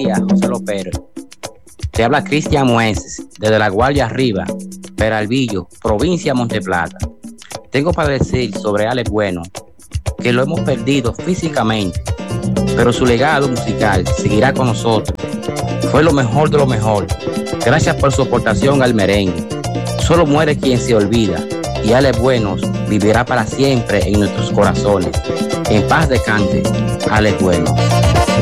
día, José López. Te habla Cristian Mueces, desde La Guardia Arriba, Peralvillo, provincia de Monteplata. Tengo para decir sobre Alex Bueno que lo hemos perdido físicamente, pero su legado musical seguirá con nosotros. Fue lo mejor de lo mejor. Gracias por su aportación al merengue. Solo muere quien se olvida, y Alex Bueno vivirá para siempre en nuestros corazones. En paz descanse, Alex Bueno.